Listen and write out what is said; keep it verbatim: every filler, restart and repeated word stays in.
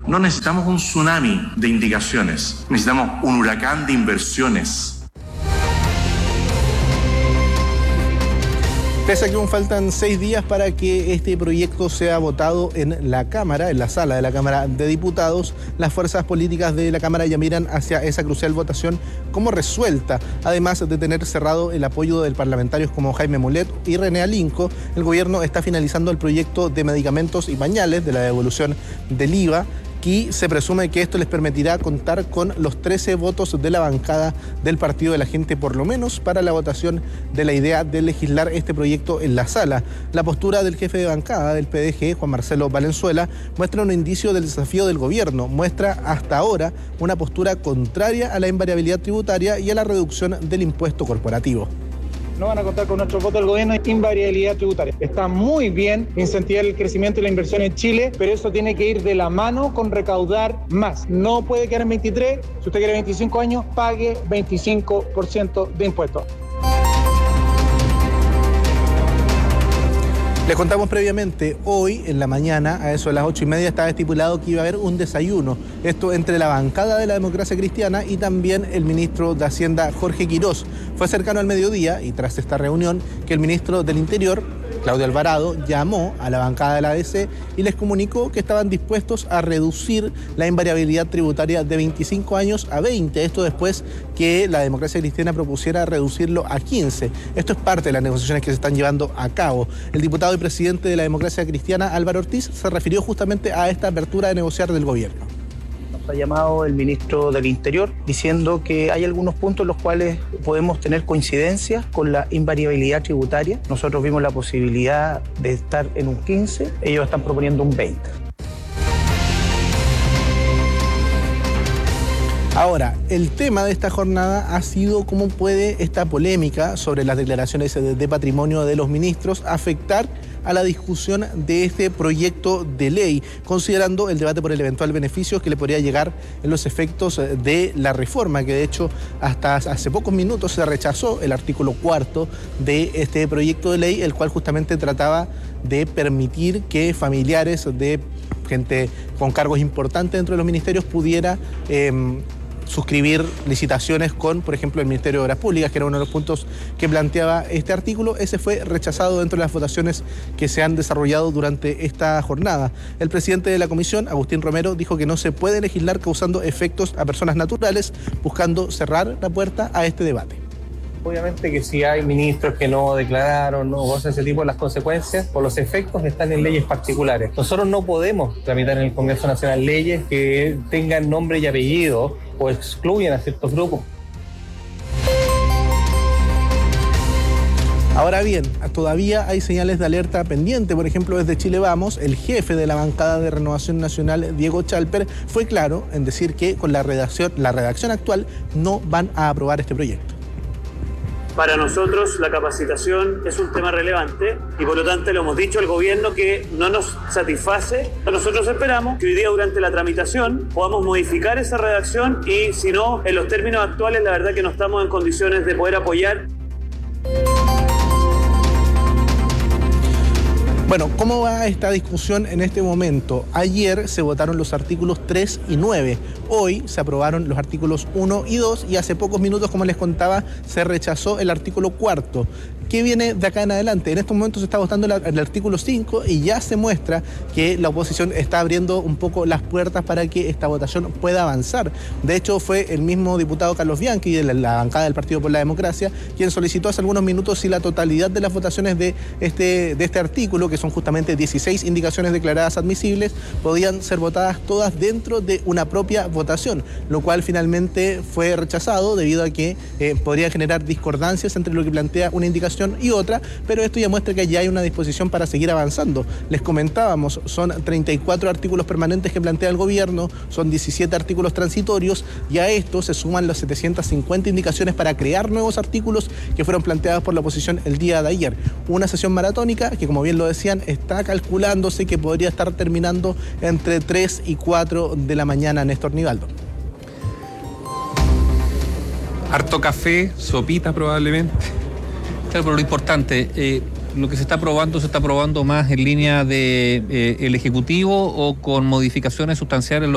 No necesitamos un tsunami de indicaciones, necesitamos un huracán de inversiones. Pese a que aún faltan seis días para que este proyecto sea votado en la Cámara, en la sala de la Cámara de Diputados, las fuerzas políticas de la Cámara ya miran hacia esa crucial votación como resuelta. Además de tener cerrado el apoyo de parlamentarios como Jaime Mulet y René Alinco, el gobierno está finalizando el proyecto de medicamentos y pañales de la devolución del I V A, y se presume que esto les permitirá contar con los trece votos de la bancada del Partido de la Gente, por lo menos para la votación de la idea de legislar este proyecto en la sala. La postura del jefe de bancada del P D G, Juan Marcelo Valenzuela, muestra un indicio del desafío del gobierno. Muestra hasta ahora una postura contraria a la invariabilidad tributaria y a la reducción del impuesto corporativo. No van a contar con nuestro voto del gobierno en invariabilidad tributaria. Está muy bien incentivar el crecimiento y la inversión en Chile, pero eso tiene que ir de la mano con recaudar más. No puede quedar en veintitrés, si usted quiere veinticinco años, pague veinticinco por ciento de impuestos. Les contamos previamente, hoy en la mañana, a eso de las ocho y media, estaba estipulado que iba a haber un desayuno. Esto entre la bancada de la Democracia Cristiana y también el ministro de Hacienda, Jorge Quirós. Fue cercano al mediodía y tras esta reunión que el ministro del Interior, Claudio Alvarado, llamó a la bancada de la A D C y les comunicó que estaban dispuestos a reducir la invariabilidad tributaria de veinticinco años a veinte. Esto después que la Democracia Cristiana propusiera reducirlo a quince. Esto es parte de las negociaciones que se están llevando a cabo. El diputado y presidente de la Democracia Cristiana, Álvaro Ortiz, se refirió justamente a esta apertura de negociar del gobierno. Ha llamado el ministro del Interior diciendo que hay algunos puntos en los cuales podemos tener coincidencias con la invariabilidad tributaria. Nosotros vimos la posibilidad de estar en un quince, ellos están proponiendo un veinte. Ahora, el tema de esta jornada ha sido cómo puede esta polémica sobre las declaraciones de patrimonio de los ministros afectar a la discusión de este proyecto de ley, considerando el debate por el eventual beneficio que le podría llegar en los efectos de la reforma, que de hecho hasta hace pocos minutos se rechazó el artículo cuarto de este proyecto de ley, el cual justamente trataba de permitir que familiares de gente con cargos importantes dentro de los ministerios pudiera eh, suscribir licitaciones con, por ejemplo, el Ministerio de Obras Públicas, que era uno de los puntos que planteaba este artículo. Ese fue rechazado dentro de las votaciones que se han desarrollado durante esta jornada. El presidente de la comisión, Agustín Romero, dijo que no se puede legislar causando efectos a personas naturales, buscando cerrar la puerta a este debate. Obviamente que si hay ministros que no declararon, no gozan ese tipo de las consecuencias, por los efectos están en leyes particulares. Nosotros no podemos tramitar en el Congreso Nacional leyes que tengan nombre y apellido o excluyan a ciertos grupos. Ahora bien, todavía hay señales de alerta pendiente. Por ejemplo, desde Chile Vamos, el jefe de la bancada de Renovación Nacional, Diego Chalper, fue claro en decir que con la redacción, la redacción actual no van a aprobar este proyecto. Para nosotros la capacitación es un tema relevante y por lo tanto le hemos dicho al gobierno que no nos satisface. Nosotros esperamos que hoy día durante la tramitación podamos modificar esa redacción y si no, en los términos actuales la verdad que no estamos en condiciones de poder apoyar. Bueno, ¿cómo va esta discusión en este momento? Ayer se votaron los artículos tres y nueve. Hoy se aprobaron los artículos uno y dos y hace pocos minutos, como les contaba, se rechazó el artículo cuarto. ¿Qué viene de acá en adelante? En estos momentos se está votando el artículo cinco y ya se muestra que la oposición está abriendo un poco las puertas para que esta votación pueda avanzar. De hecho, fue el mismo diputado Carlos Bianchi, de la bancada del Partido por la Democracia, quien solicitó hace algunos minutos si la totalidad de las votaciones de este, de este artículo, que son justamente dieciséis indicaciones declaradas admisibles, podían ser votadas todas dentro de una propia votación, lo cual finalmente fue rechazado debido a que eh, podría generar discordancias entre lo que plantea una indicación y otra, pero esto ya muestra que ya hay una disposición para seguir avanzando. Les comentábamos, son treinta y cuatro artículos permanentes que plantea el gobierno, son diecisiete artículos transitorios y a esto se suman las setecientas cincuenta indicaciones para crear nuevos artículos que fueron planteados por la oposición el día de ayer. Una sesión maratónica que, como bien lo decían, está calculándose que podría estar terminando entre tres y cuatro de la mañana, Néstor Nivaldo. Harto café, sopita probablemente. Claro, pero lo importante, eh, lo que se está aprobando, se está aprobando más en línea de eh, el Ejecutivo o con modificaciones sustanciales.